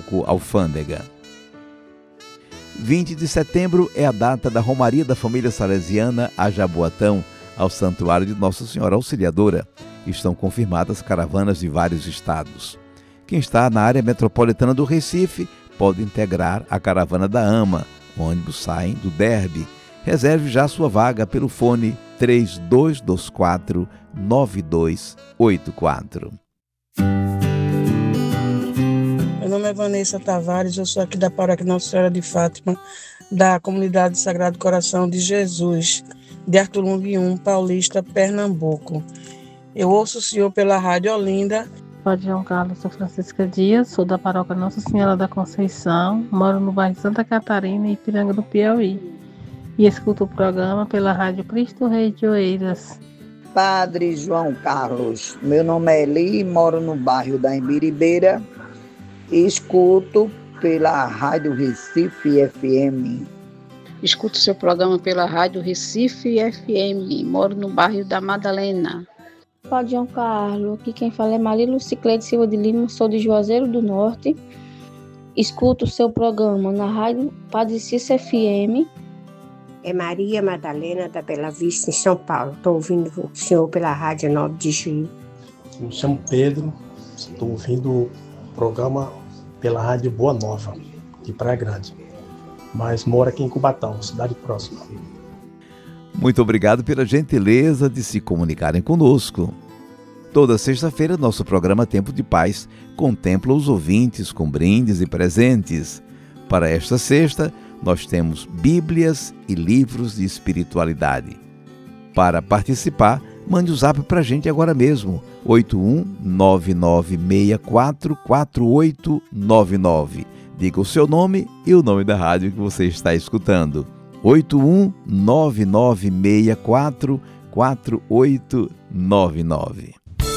Bloco Alfândega. 20 de setembro é a data da Romaria da Família Salesiana a Jaboatão, ao Santuário de Nossa Senhora Auxiliadora. Estão confirmadas caravanas de vários estados. Quem está na área metropolitana do Recife pode integrar a caravana da AMA. Ônibus saem do Derby. Reserve já sua vaga pelo fone 3224-9284. Meu nome é Vanessa Tavares, eu sou aqui da Paróquia Nossa Senhora de Fátima, da Comunidade Sagrado Coração de Jesus, de Arturungue 1, Paulista, Pernambuco. Eu ouço o senhor pela Rádio Olinda. Pode João Carlos, sou Francisca Dias, sou da Paróquia Nossa Senhora da Conceição, moro no bairro Santa Catarina, Ipiranga do Piauí, e escuto o programa pela Rádio Cristo Rei de Oeiras. Padre João Carlos, meu nome é Eli, moro no bairro da Embiribeira e escuto pela Rádio Recife FM. Escuto seu programa pela Rádio Recife FM, moro no bairro da Madalena. Padre João Carlos, aqui quem fala é Maria Lucicleide Silva de Lima, sou de Juazeiro do Norte. Escuto o seu programa na Rádio Padre Cícero FM. É Maria Madalena da Bela Vista, em São Paulo. Estou ouvindo o senhor pela Rádio 9 de Julho. Me chamo Pedro, estou ouvindo o programa pela Rádio Boa Nova, de Praia Grande, mas moro aqui em Cubatão, cidade próxima. Muito obrigado pela gentileza de se comunicarem conosco. Toda sexta-feira, nosso programa Tempo de Paz contempla os ouvintes com brindes e presentes. Para esta sexta, nós temos Bíblias e livros de espiritualidade. Para participar, mande o zap para a gente agora mesmo, 8199644899. Diga o seu nome e o nome da rádio que você está escutando. 8199644899.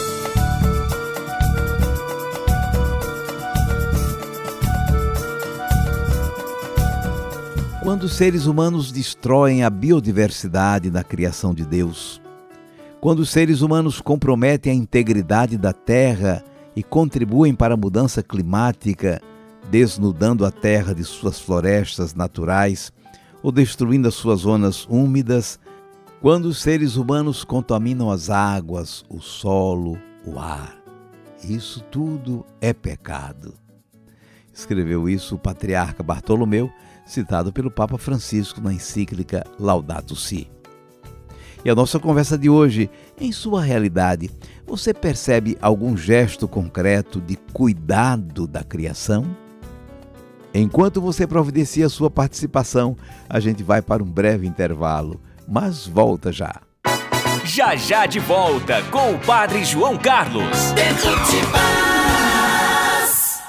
Quando os seres humanos destroem a biodiversidade da criação de Deus, quando os seres humanos comprometem a integridade da terra e contribuem para a mudança climática, desnudando a terra de suas florestas naturais ou destruindo as suas zonas úmidas, quando os seres humanos contaminam as águas, o solo, o ar, isso tudo é pecado. Escreveu isso o patriarca Bartolomeu, citado pelo Papa Francisco na encíclica Laudato Si. E a nossa conversa de hoje, em sua realidade, você percebe algum gesto concreto de cuidado da criação? Enquanto você providencia a sua participação, a gente vai para um breve intervalo, mas volta já. Já já de volta com o Padre João Carlos. Tempo de Paz.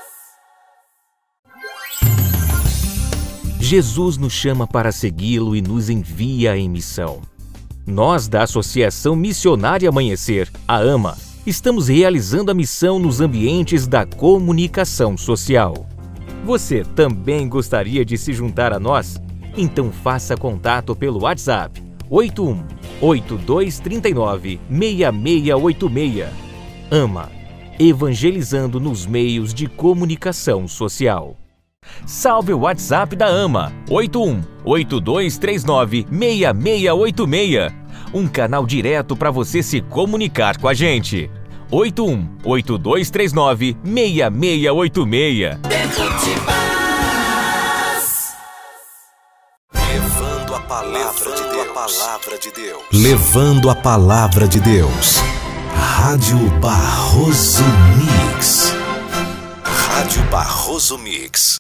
Jesus nos chama para segui-lo e nos envia em missão. Nós, da Associação Missionária Amanhecer, a AMA, estamos realizando a missão nos ambientes da comunicação social. Você também gostaria de se juntar a nós? Então faça contato pelo WhatsApp 81-8239-6686. AMA, evangelizando nos meios de comunicação social. Salve o WhatsApp da AMA, 81-8239-6686. Um canal direto para você se comunicar com a gente. 81-8239-6686. Tempo de Paz. Levando a palavra de Deus. Levando a palavra de Deus. Rádio Barroso Mix. Rádio Barroso Mix.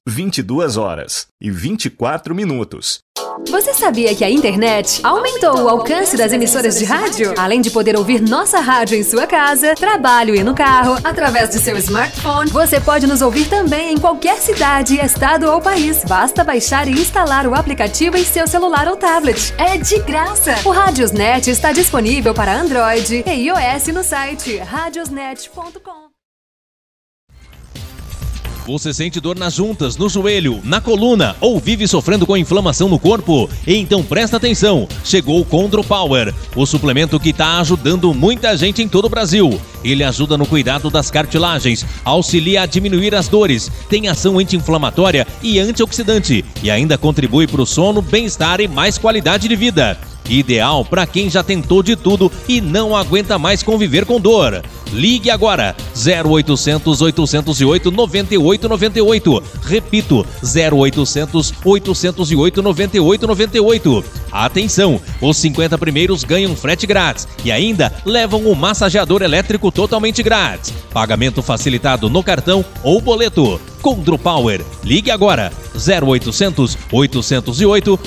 22h24. Você sabia que a internet aumentou o alcance das emissoras de rádio? Além de poder ouvir nossa rádio em sua casa, trabalho e no carro, através de seu smartphone, você pode nos ouvir também em qualquer cidade, estado ou país. Basta baixar e instalar o aplicativo em seu celular ou tablet. É de graça! O Radiosnet está disponível para Android e iOS no site radiosnet.com. Você sente dor nas juntas, no joelho, na coluna ou vive sofrendo com inflamação no corpo? Então presta atenção, chegou o Condro Power, o suplemento que está ajudando muita gente em todo o Brasil. Ele ajuda no cuidado das cartilagens, auxilia a diminuir as dores, tem ação anti-inflamatória e antioxidante e ainda contribui para o sono, bem-estar e mais qualidade de vida. Ideal para quem já tentou de tudo e não aguenta mais conviver com dor. Ligue agora, 0800 808 9898. Repito, 0800 808 9898. Atenção, os 50 primeiros ganham frete grátis e ainda levam um massageador elétrico totalmente grátis. Pagamento facilitado no cartão ou boleto. Condropower. Ligue agora, 0800 808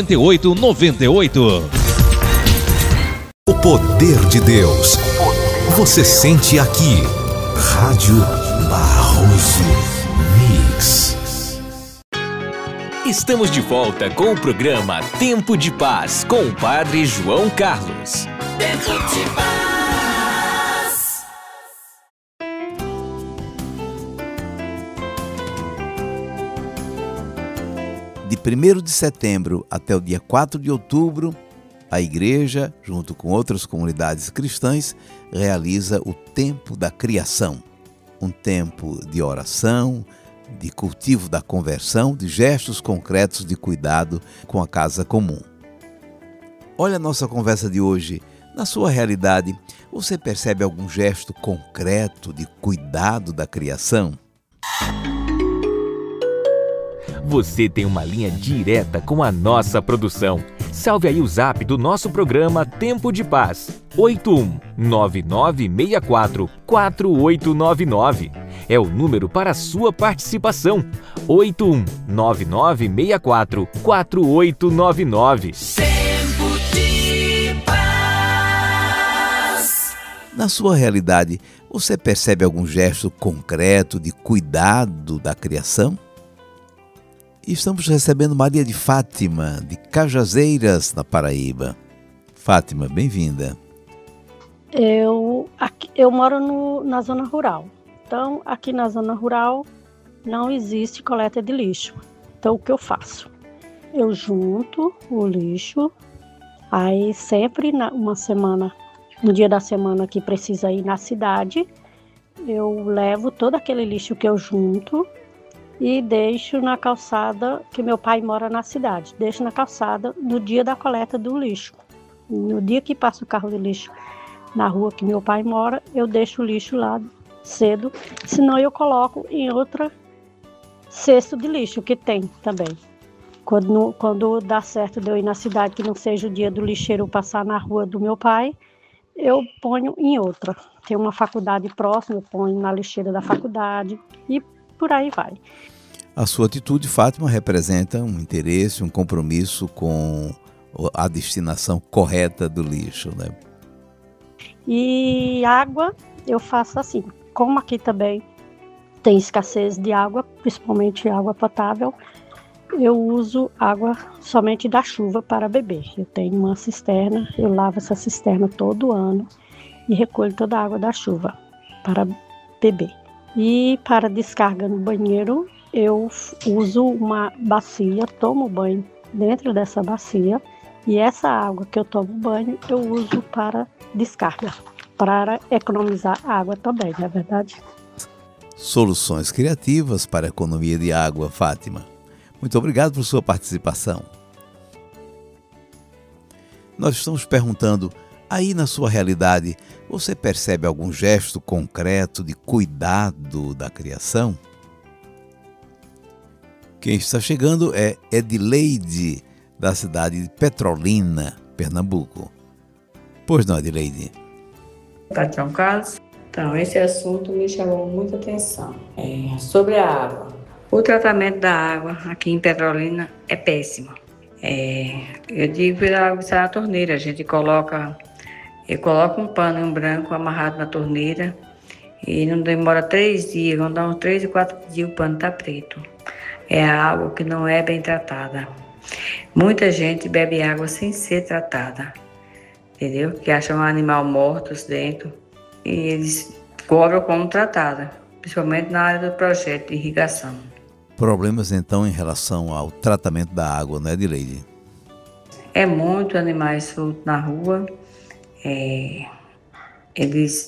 9898. O poder de Deus. Você sente aqui. Rádio Barroso Mix. Estamos de volta com o programa Tempo de Paz com o Padre João Carlos. Tempo de Paz. De 1º de setembro até o dia 4 de outubro, a Igreja, junto com outras comunidades cristãs, realiza o Tempo da Criação. Um tempo de oração, de cultivo da conversão, de gestos concretos de cuidado com a casa comum. Olha a nossa conversa de hoje. Na sua realidade, você percebe algum gesto concreto de cuidado da criação? Você tem uma linha direta com a nossa produção. Salve aí o zap do nosso programa Tempo de Paz, 8199644899. É o número para a sua participação, 8199644899. Tempo de Paz. Na sua realidade, você percebe algum gesto concreto de cuidado da criação? E estamos recebendo Maria de Fátima, de Cajazeiras, na Paraíba. Fátima, bem-vinda. Eu moro na zona rural. Então, aqui na zona rural não existe coleta de lixo. Então, o que eu faço? Eu junto o lixo, aí sempre no dia da semana que precisa ir na cidade, eu levo todo aquele lixo que eu junto e deixo na calçada, que meu pai mora na cidade. Deixo na calçada no dia da coleta do lixo. No dia que passa o carro de lixo na rua que meu pai mora, eu deixo o lixo lá cedo, senão eu coloco em outra cesto de lixo que tem também. Quando dá certo de eu ir na cidade, que não seja o dia do lixeiro passar na rua do meu pai, eu ponho em outra. Tem uma faculdade próxima, eu ponho na lixeira da faculdade e por aí vai. A sua atitude, Fátima, representa um interesse, um compromisso com a destinação correta do lixo, né? E água, eu faço assim. Como aqui também tem escassez de água, principalmente água potável, eu uso água somente da chuva para beber. Eu tenho uma cisterna, eu lavo essa cisterna todo ano e recolho toda a água da chuva para beber. E para descarga no banheiro, eu uso uma bacia, tomo banho dentro dessa bacia e essa água que eu tomo banho, eu uso para descarga, para economizar água também, não é verdade? Soluções criativas para a economia de água, Fátima. Muito obrigado por sua participação. Nós estamos perguntando, aí na sua realidade, você percebe algum gesto concreto de cuidado da criação? Quem está chegando é Edileide, da cidade de Petrolina, Pernambuco. Pois não, Edileide? João Carlos. Então, esse assunto me chamou muita atenção. Sobre a água. O tratamento da água aqui em Petrolina é péssimo. Eu digo pela água estar na torneira. A gente coloca um pano em branco amarrado na torneira e não demora 3 dias, vão dar uns 3 e 4 dias o pano está preto. É a água que não é bem tratada. Muita gente bebe água sem ser tratada, entendeu? Que acham um animal mortos dentro e eles cobram como tratada, principalmente na área do projeto de irrigação. Problemas então em relação ao tratamento da água, né, Edileide? É muito animais soltos na rua. Eles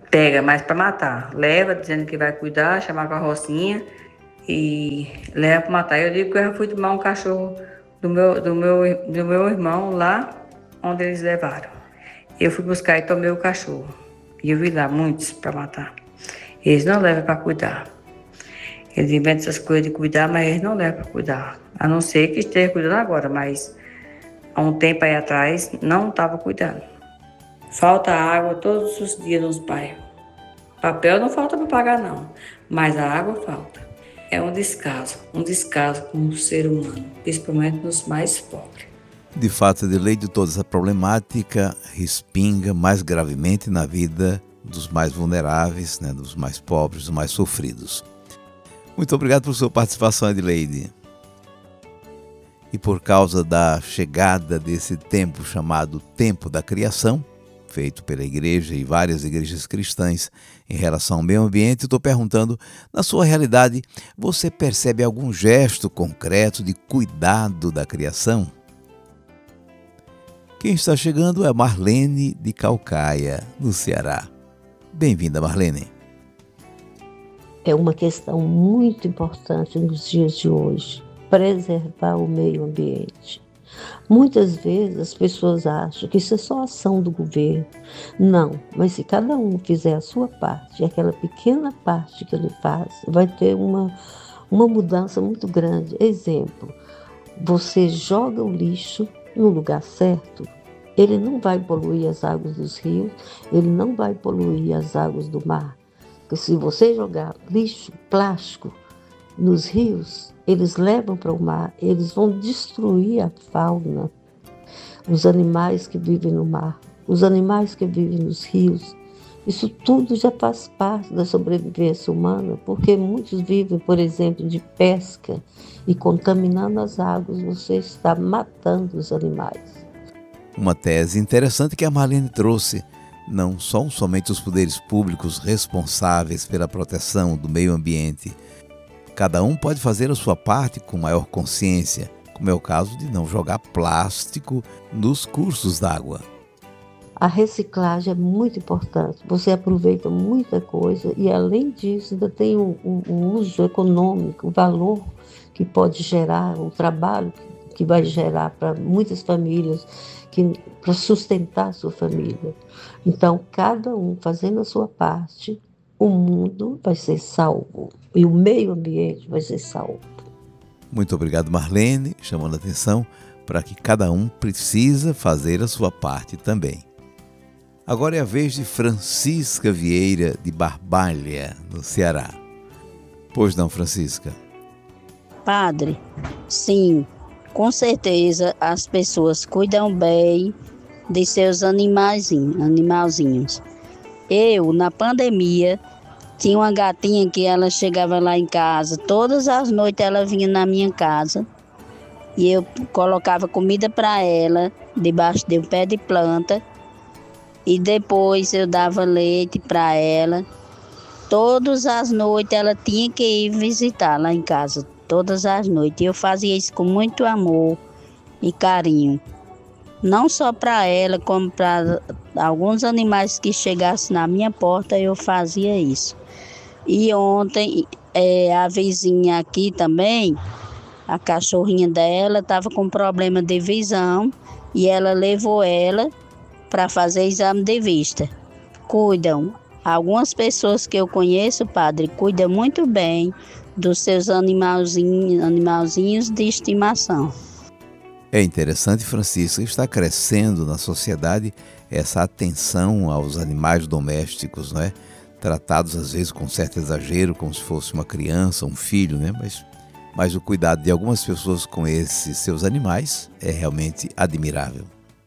pega mais para matar. Leva, dizendo que vai cuidar, chamar a carrocinha e leva para matar. Eu digo que eu já fui tomar um cachorro do meu irmão lá onde eles levaram. Eu fui buscar e tomei o cachorro. E eu vi lá muitos para matar. Eles não levam para cuidar. Eles inventam essas coisas de cuidar, mas eles não levam para cuidar. A não ser que esteja cuidando agora, mas há um tempo aí atrás não estava cuidando. Falta água todos os dias nos bairros. Papel não falta para pagar não, mas a água falta. É um descaso com o ser humano, principalmente nos mais pobres. De fato, Edileide, toda essa problemática respinga mais gravemente na vida dos mais vulneráveis, né, dos mais pobres, dos mais sofridos. Muito obrigado por sua participação, Edileide. E por causa da chegada desse tempo chamado Tempo da Criação, feito pela igreja e várias igrejas cristãs em relação ao meio ambiente, estou perguntando, na sua realidade, você percebe algum gesto concreto de cuidado da criação? Quem está chegando é Marlene de Caucaia, no Ceará. Bem-vinda, Marlene. É uma questão muito importante nos dias de hoje, preservar o meio ambiente. Muitas vezes as pessoas acham que isso é só ação do governo. Não, mas se cada um fizer a sua parte, aquela pequena parte que ele faz, vai ter uma mudança muito grande. Exemplo, você joga o lixo no lugar certo, ele não vai poluir as águas dos rios, ele não vai poluir as águas do mar. Porque se você jogar lixo, plástico nos rios, eles levam para o mar, eles vão destruir a fauna, os animais que vivem no mar, os animais que vivem nos rios. Isso tudo já faz parte da sobrevivência humana, porque muitos vivem, por exemplo, de pesca e contaminando as águas, você está matando os animais. Uma tese interessante que a Marlene trouxe. Não são somente os poderes públicos responsáveis pela proteção do meio ambiente. Cada um pode fazer a sua parte com maior consciência, como é o caso de não jogar plástico nos cursos d'água. A reciclagem é muito importante. Você aproveita muita coisa e, além disso, ainda tem um uso econômico, o valor que pode gerar, o trabalho que vai gerar para muitas famílias, para sustentar a sua família. Então, cada um fazendo a sua parte, o mundo vai ser salvo e o meio ambiente vai ser salvo. Muito obrigado, Marlene, chamando a atenção para que cada um precisa fazer a sua parte também. Agora é a vez de Francisca Vieira, de Barbalha, no Ceará. Pois não, Francisca? Padre, sim, com certeza as pessoas cuidam bem de seus animalzinhos. Eu, na pandemia, tinha uma gatinha que ela chegava lá em casa, todas as noites ela vinha na minha casa e eu colocava comida para ela debaixo de um pé de planta e depois eu dava leite para ela. Todas as noites ela tinha que ir visitar lá em casa, todas as noites. Eu fazia isso com muito amor e carinho. Não só para ela, como para alguns animais que chegassem na minha porta, eu fazia isso. E ontem, a vizinha aqui também, a cachorrinha dela, estava com problema de visão e ela levou ela para fazer exame de vista. Cuidam. Algumas pessoas que eu conheço, padre, cuidam muito bem dos seus animalzinhos de estimação. É interessante, Francisca, está crescendo na sociedade essa atenção aos animais domésticos, não é? Tratados às vezes com certo exagero, como se fosse uma criança, um filho, né? Mas o cuidado de algumas pessoas com esses seus animais é realmente admirável.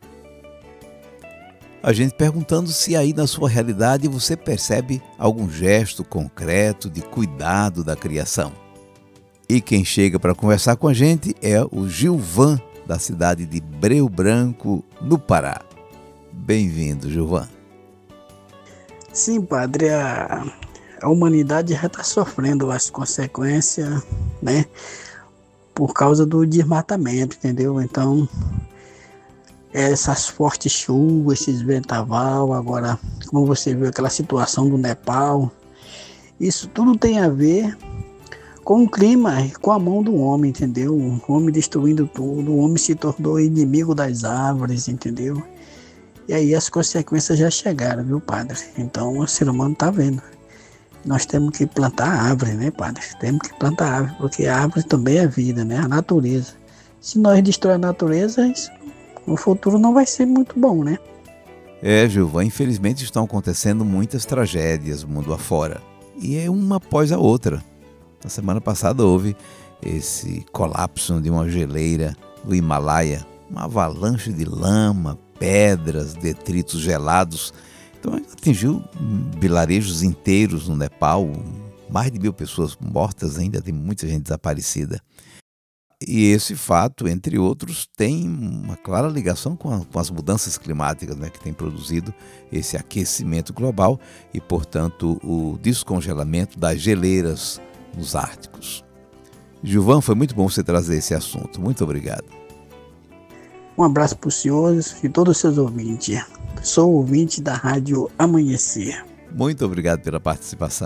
A gente perguntando se aí na sua realidade você percebe algum gesto concreto de cuidado da criação. E quem chega para conversar com a gente é o Gilvan, da cidade de Breu Branco, no Pará. Bem-vindo, Gilvan. Sim, padre, a humanidade já está sofrendo as consequências, né, por causa do desmatamento, entendeu? Então, essas fortes chuvas, esses vendaval, agora, como você viu, aquela situação do Nepal, isso tudo tem a ver com o clima e com a mão do homem, entendeu? O homem destruindo tudo, o homem se tornou inimigo das árvores, entendeu? E aí as consequências já chegaram, viu, padre? Então o ser humano tá vendo. Nós temos que plantar árvore, né, padre? Temos que plantar árvore, porque a árvore também é vida, né? A natureza. Se nós destruirmos a natureza, o futuro não vai ser muito bom, né? Gilvan, infelizmente estão acontecendo muitas tragédias mundo afora. E é uma após a outra. Na semana passada houve esse colapso de uma geleira do Himalaia, uma avalanche de lama, pedras, detritos gelados. Então atingiu vilarejos inteiros no Nepal, mais de 1.000 pessoas mortas, ainda tem muita gente desaparecida. E esse fato, entre outros, tem uma clara ligação com as mudanças climáticas, né, que tem produzido esse aquecimento global e, portanto, o descongelamento das geleiras nos Árticos. Gilvan, foi muito bom você trazer esse assunto. Muito obrigado. Um abraço para os senhores e todos os seus ouvintes. Sou ouvinte da Rádio Amanhecer. Muito obrigado pela participação.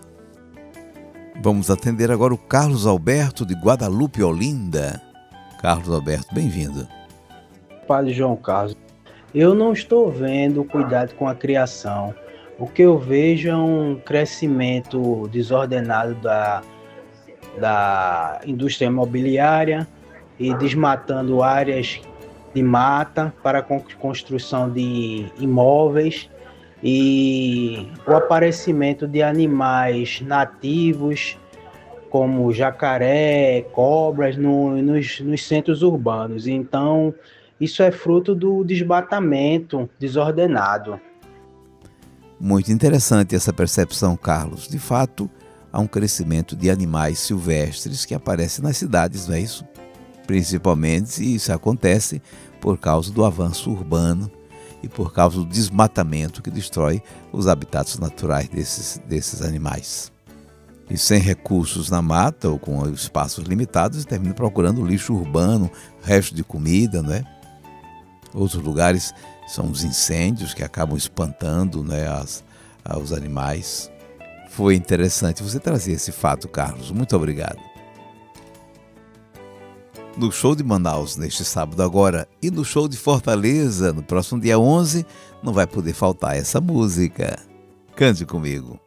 Vamos atender agora o Carlos Alberto de Guadalupe, Olinda. Carlos Alberto, bem-vindo. Padre João Carlos, eu não estou vendo cuidado com a criação. O que eu vejo é um crescimento desordenado da indústria imobiliária e desmatando áreas de mata para a construção de imóveis e o aparecimento de animais nativos como jacaré, cobras nos centros urbanos. Então, isso é fruto do desmatamento desordenado. Muito interessante essa percepção, Carlos. De fato, há um crescimento de animais silvestres que aparecem nas cidades, não é isso? Principalmente isso acontece por causa do avanço urbano e por causa do desmatamento que destrói os habitats naturais desses animais. E sem recursos na mata ou com espaços limitados, termina procurando lixo urbano, resto de comida, não é? Outros lugares são os incêndios que acabam espantando, né, os animais. Foi interessante você trazer esse fato, Carlos. Muito obrigado. No show de Manaus, neste sábado agora, e no show de Fortaleza, no próximo dia 11, não vai poder faltar essa música. Cante comigo.